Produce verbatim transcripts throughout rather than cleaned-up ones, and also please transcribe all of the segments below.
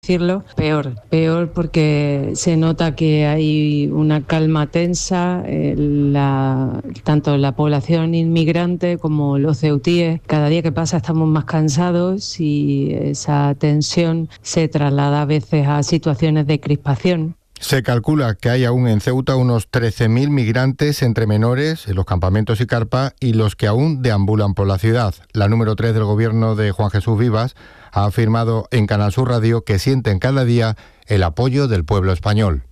decirlo, peor, peor porque se nota que hay una calma tensa, eh, la, tanto la población inmigrante como los ceutíes. Cada día que pasa estamos más cansados y esa tensión se traslada a veces a situaciones de crispación. Se calcula que hay aún en Ceuta unos trece mil migrantes entre menores en los campamentos y carpa y los que aún deambulan por la ciudad. La número tres del gobierno de Juan Jesús Vivas ha afirmado en Canal Sur Radio que sienten cada día el apoyo del pueblo español.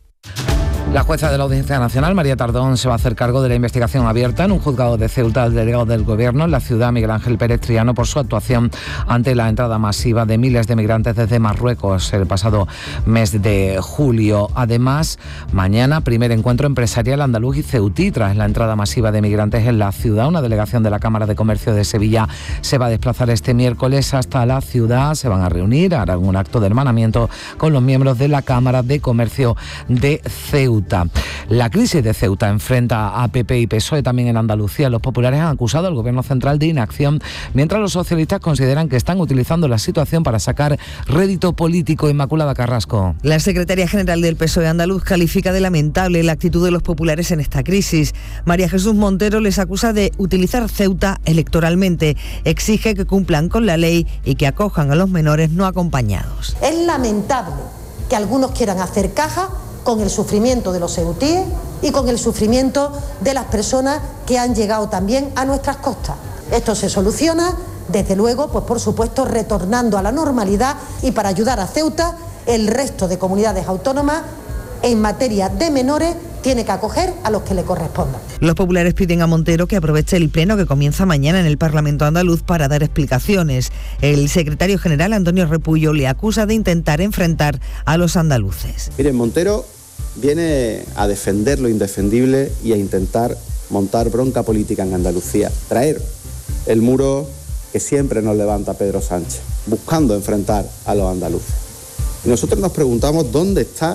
La jueza de la Audiencia Nacional, María Tardón, se va a hacer cargo de la investigación abierta en un juzgado de Ceuta al delegado del Gobierno en la ciudad, Miguel Ángel Pérez Triano, por su actuación ante la entrada masiva de miles de migrantes desde Marruecos el pasado mes de julio. Además, mañana, primer encuentro empresarial andaluz y ceutí tras la entrada masiva de migrantes en la ciudad. Una delegación de la Cámara de Comercio de Sevilla se va a desplazar este miércoles hasta la ciudad. Se van a reunir, harán un acto de hermanamiento con los miembros de la Cámara de Comercio de Ceuta. La crisis de Ceuta enfrenta a P P y P S O E también en Andalucía. Los populares han acusado al Gobierno central de inacción, mientras los socialistas consideran que están utilizando la situación para sacar rédito político. Inmaculada Carrasco. La secretaria general del P S O E andaluz califica de lamentable la actitud de los populares en esta crisis. María Jesús Montero les acusa de utilizar Ceuta electoralmente. Exige que cumplan con la ley y que acojan a los menores no acompañados. Es lamentable que algunos quieran hacer caja con el sufrimiento de los ceutíes y con el sufrimiento de las personas que han llegado también a nuestras costas. Esto se soluciona, desde luego, pues por supuesto, retornando a la normalidad y para ayudar a Ceuta, el resto de comunidades autónomas en materia de menores tiene que acoger a los que le correspondan. Los populares piden a Montero que aproveche el pleno que comienza mañana en el Parlamento andaluz para dar explicaciones. El secretario general, Antonio Repullo, le acusa de intentar enfrentar a los andaluces. Miren, Montero viene a defender lo indefendible y a intentar montar bronca política en Andalucía, traer el muro que siempre nos levanta Pedro Sánchez, buscando enfrentar a los andaluces. Y nosotros nos preguntamos dónde está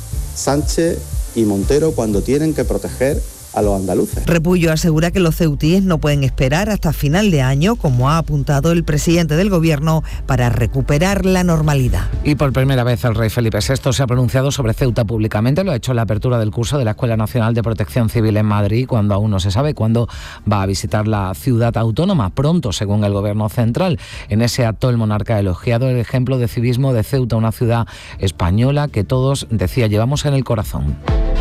Sánchez y Montero cuando tienen que proteger a los andaluces. Repullo asegura que los ceutíes no pueden esperar hasta final de año, como ha apuntado el presidente del Gobierno, para recuperar la normalidad. Y por primera vez el rey Felipe sexto se ha pronunciado sobre Ceuta públicamente. Lo ha hecho en la apertura del curso de la Escuela Nacional de Protección Civil en Madrid, cuando aún no se sabe cuándo va a visitar la ciudad autónoma. Pronto, según el Gobierno central. En ese acto el monarca ha elogiado el ejemplo de civismo de Ceuta, una ciudad española que todos, decía, llevamos en el corazón.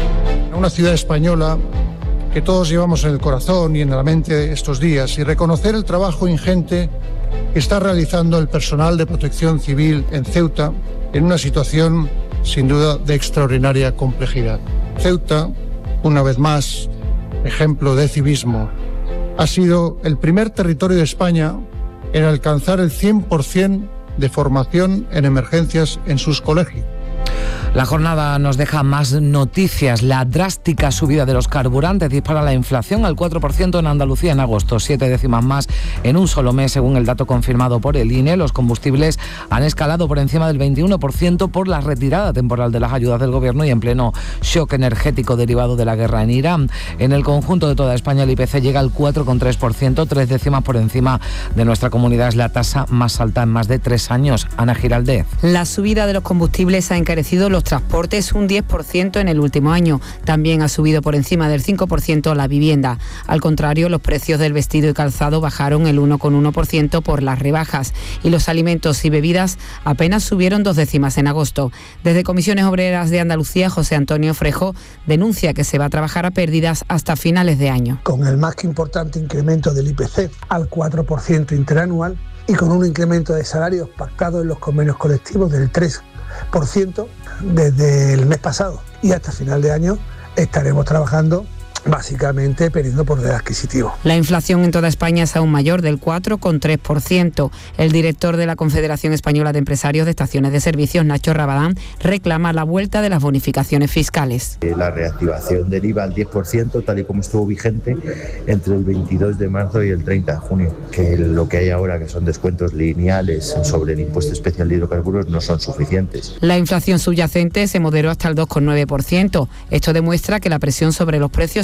Una ciudad española que todos llevamos en el corazón y en la mente estos días, y reconocer el trabajo ingente que está realizando el personal de protección civil en Ceuta en una situación sin duda de extraordinaria complejidad. Ceuta, una vez más, ejemplo de civismo, ha sido el primer territorio de España en alcanzar el cien por ciento de formación en emergencias en sus colegios. La jornada nos deja más noticias. La drástica subida de los carburantes dispara la inflación al cuatro por ciento en Andalucía en agosto, siete décimas más en un solo mes, según el dato confirmado por el I N E. Los combustibles han escalado por encima del veintiuno por ciento por la retirada temporal de las ayudas del Gobierno y en pleno shock energético derivado de la guerra en Irán. En el conjunto de toda España el I P C llega al cuatro coma tres por ciento, tres décimas por encima de nuestra comunidad. Es la tasa más alta en más de tres años. Ana Giraldez. La subida de los combustibles ha encarecido los transportes un diez por ciento en el último año. También ha subido por encima del cinco por ciento la vivienda. Al contrario, los precios del vestido y calzado bajaron el uno coma uno por ciento por las rebajas y los alimentos y bebidas apenas subieron dos décimas en agosto. Desde Comisiones Obreras de Andalucía, José Antonio Frejo denuncia que se va a trabajar a pérdidas hasta finales de año. Con el más que importante incremento del I P C al cuatro por ciento interanual y con un incremento de salarios pactado en los convenios colectivos del tres por ciento desde el mes pasado y hasta final de año estaremos trabajando básicamente perdiendo poder adquisitivo. La inflación en toda España es aún mayor, del cuatro coma tres por ciento. El director de la Confederación Española de Empresarios de Estaciones de Servicios, Nacho Rabadán, reclama la vuelta de las bonificaciones fiscales. La reactivación del I V A al diez por ciento, tal y como estuvo vigente entre el veintidós de marzo y el treinta de junio, que lo que hay ahora, que son descuentos lineales sobre el impuesto especial de hidrocarburos, no son suficientes. La inflación subyacente se moderó hasta el dos coma nueve por ciento. Esto demuestra que la presión sobre los precios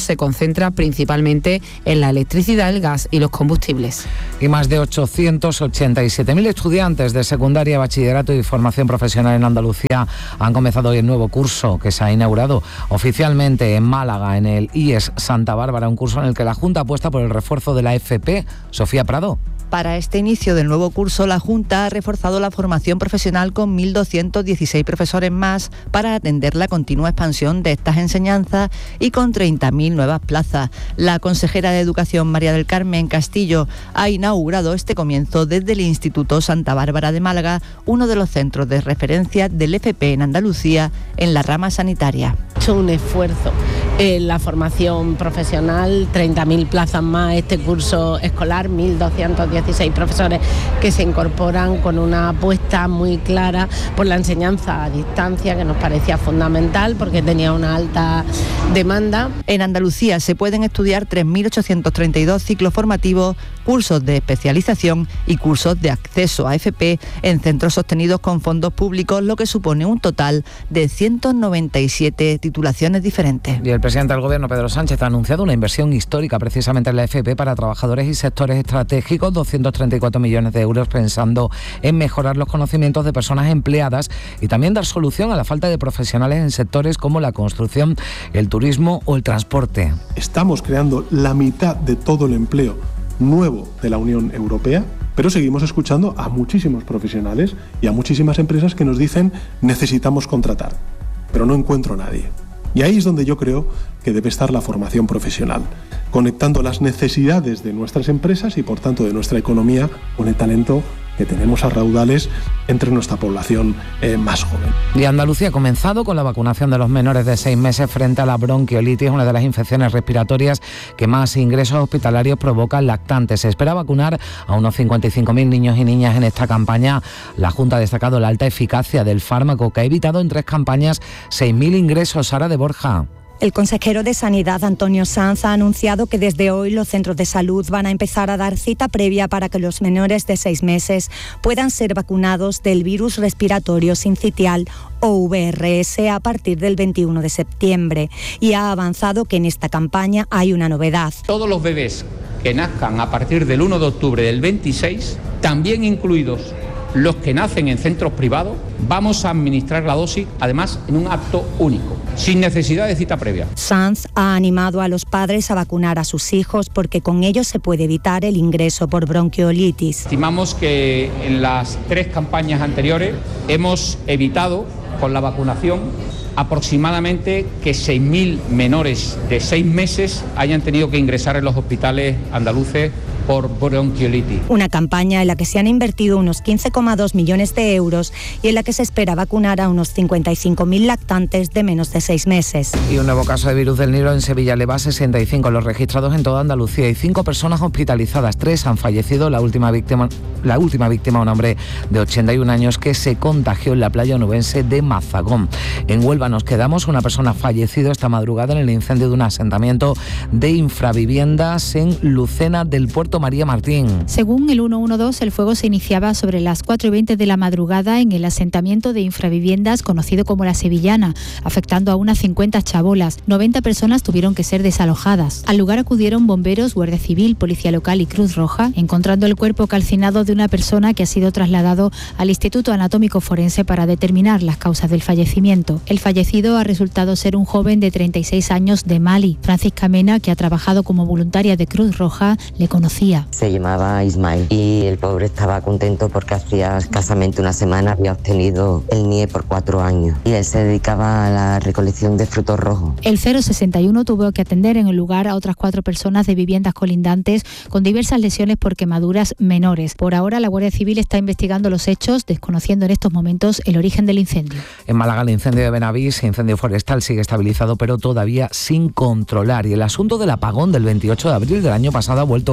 se concentra principalmente en la electricidad, el gas y los combustibles. Y más de ochocientos ochenta y siete mil estudiantes de secundaria, bachillerato y formación profesional en Andalucía han comenzado hoy el nuevo curso que se ha inaugurado oficialmente en Málaga, en el I E S Santa Bárbara, un curso en el que la Junta apuesta por el refuerzo de la F P. Sofía Prado. Para este inicio del nuevo curso, la Junta ha reforzado la formación profesional con mil doscientos dieciséis profesores más para atender la continua expansión de estas enseñanzas y con treinta mil nuevas plazas. La consejera de Educación, María del Carmen Castillo, ha inaugurado este comienzo desde el Instituto Santa Bárbara de Málaga, uno de los centros de referencia del F P en Andalucía en la rama sanitaria. Ha hecho un esfuerzo en la formación profesional, treinta mil plazas más este curso escolar, mil doscientos dieciséis profesores que se incorporan con una apuesta muy clara por la enseñanza a distancia, que nos parecía fundamental porque tenía una alta demanda. En Andalucía se pueden estudiar tres mil ochocientos treinta y dos ciclos formativos, cursos de especialización y cursos de acceso a F P en centros sostenidos con fondos públicos, lo que supone un total de ciento noventa y siete titulaciones diferentes. Y el presidente del Gobierno, Pedro Sánchez, ha anunciado una inversión histórica precisamente en la F P para trabajadores y sectores estratégicos, doscientos treinta y cuatro millones de euros, pensando en mejorar los conocimientos de personas empleadas y también dar solución a la falta de profesionales en sectores como la construcción, el turismo o el transporte. Estamos creando la mitad de todo el empleo nuevo de la Unión Europea, pero seguimos escuchando a muchísimos profesionales y a muchísimas empresas que nos dicen necesitamos contratar, pero no encuentro a nadie. Y ahí es donde yo creo que debe estar la formación profesional, conectando las necesidades de nuestras empresas y por tanto de nuestra economía con el talento que tenemos a raudales entre nuestra población eh, más joven. Y Andalucía ha comenzado con la vacunación de los menores de seis meses frente a la bronquiolitis, una de las infecciones respiratorias que más ingresos hospitalarios provocan lactantes. Se espera vacunar a unos cincuenta y cinco mil niños y niñas en esta campaña. La Junta ha destacado la alta eficacia del fármaco, que ha evitado en tres campañas seis mil ingresos. Sara de Borja. El consejero de Sanidad, Antonio Sanz, ha anunciado que desde hoy los centros de salud van a empezar a dar cita previa para que los menores de seis meses puedan ser vacunados del virus respiratorio sincitial o V R S a partir del veintiuno de septiembre. Y ha avanzado que en esta campaña hay una novedad. Todos los bebés que nazcan a partir del uno de octubre del veintiséis, también incluidos los que nacen en centros privados, vamos a administrar la dosis, además, en un acto único, sin necesidad de cita previa. Sanz ha animado a los padres a vacunar a sus hijos porque con ello se puede evitar el ingreso por bronquiolitis. Estimamos que en las tres campañas anteriores hemos evitado, con la vacunación, aproximadamente que seis mil menores de seis meses hayan tenido que ingresar en los hospitales andaluces por bronquiolitis. Una campaña en la que se han invertido unos quince coma dos millones de euros y en la que se espera vacunar a unos cincuenta y cinco mil lactantes de menos de seis meses. Y un nuevo caso de virus del Nilo en Sevilla eleva sesenta y cinco los registrados en toda Andalucía y cinco personas hospitalizadas. Tres han fallecido. La última víctima, la última víctima, un hombre de ochenta y un años que se contagió en la playa onubense de Mazagón. En Huelva nos quedamos. Una persona ha fallecido esta madrugada en el incendio de un asentamiento de infraviviendas en Lucena del Puerto. María Martín. Según el ciento doce, el fuego se iniciaba sobre las cuatro y veinte de la madrugada en el asentamiento de infraviviendas conocido como La Sevillana, afectando a unas cincuenta chabolas. noventa personas tuvieron que ser desalojadas. Al lugar acudieron bomberos, Guardia Civil, Policía Local y Cruz Roja, encontrando el cuerpo calcinado de una persona que ha sido trasladado al Instituto Anatómico Forense para determinar las causas del fallecimiento. El fallecido ha resultado ser un joven de treinta y seis años de Mali. Francisca Mena, que ha trabajado como voluntaria de Cruz Roja, le conocía. Se llamaba Ismael y el pobre estaba contento porque hacía escasamente una semana había obtenido el N I E por cuatro años y él se dedicaba a la recolección de frutos rojos. El cero sesenta y uno tuvo que atender en el lugar a otras cuatro personas de viviendas colindantes con diversas lesiones por quemaduras menores. Por ahora la Guardia Civil está investigando los hechos, desconociendo en estos momentos el origen del incendio. En Málaga el incendio de Benavís, incendio forestal, sigue estabilizado pero todavía sin controlar. Y el asunto del apagón del veintiocho de abril del año pasado ha vuelto hoy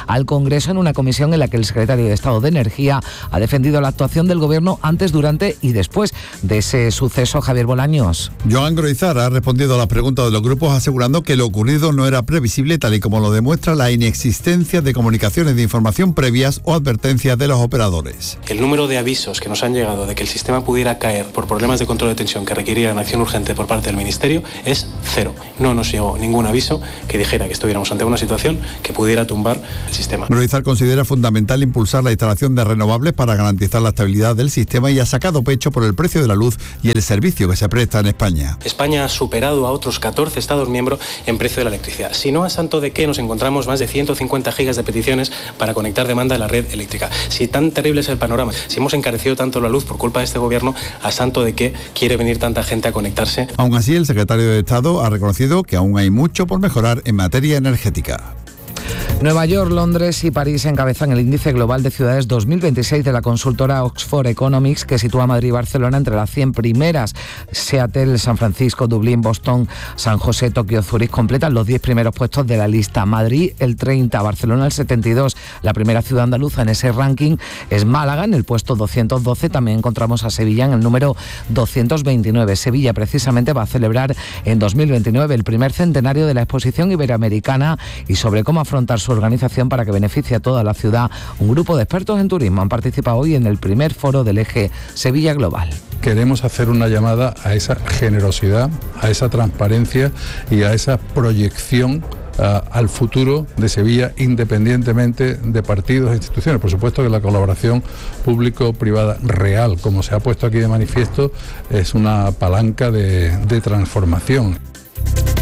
al Congreso en una comisión en la que el secretario de Estado de Energía ha defendido la actuación del Gobierno antes, durante y después de ese suceso. Javier Bolaños. Joan Groizar ha respondido a las preguntas de los grupos asegurando que lo ocurrido no era previsible, tal y como lo demuestra la inexistencia de comunicaciones de información previas o advertencias de los operadores. El número de avisos que nos han llegado de que el sistema pudiera caer por problemas de control de tensión que requerían acción urgente por parte del Ministerio es cero. No nos llegó ningún aviso que dijera que estuviéramos ante una situación que pudiera tumbar el sistema. Groizar considera fundamental impulsar la instalación de renovables para garantizar la estabilidad del sistema y ha sacado pecho por el precio de la luz y el servicio que se presta en España. España ha superado a otros catorce Estados miembros en precio de la electricidad. Si no, a santo de qué nos encontramos más de ciento cincuenta gigas de peticiones para conectar demanda a la red eléctrica. Si tan terrible es el panorama, si hemos encarecido tanto la luz por culpa de este gobierno, a santo de qué quiere venir tanta gente a conectarse. Aún así, el secretario de Estado ha reconocido que aún hay mucho por mejorar en materia energética. Nueva York, Londres y París encabezan el índice global de ciudades dos mil veintiséis de la consultora Oxford Economics, que sitúa a Madrid y Barcelona entre las cien primeras. Seattle, San Francisco, Dublín, Boston, San José, Tokio, Zurich completan los diez primeros puestos de la lista. Madrid el treinta, Barcelona el setenta y dos. La primera ciudad andaluza en ese ranking es Málaga, en el puesto doscientos doce. También encontramos a Sevilla en el número doscientos veintinueve. Sevilla precisamente va a celebrar en dos mil veintinueve el primer centenario de la Exposición Iberoamericana, y sobre cómo afrontar su organización para que beneficie a toda la ciudad, un grupo de expertos en turismo han participado hoy en el primer foro del eje Sevilla Global. Queremos hacer una llamada a esa generosidad, a esa transparencia y a esa proyección Uh, al futuro de Sevilla, independientemente de partidos e instituciones. Por supuesto que la colaboración público-privada real, como se ha puesto aquí de manifiesto, es una palanca de, de transformación.